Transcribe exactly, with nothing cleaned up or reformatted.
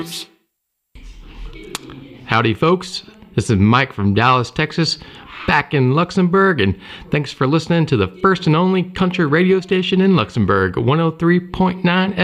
Howdy, folks. This is Mike from Dallas, Texas, back in Luxembourg, and thanks for listening to the first and only country radio station in Luxembourg, one oh three point nine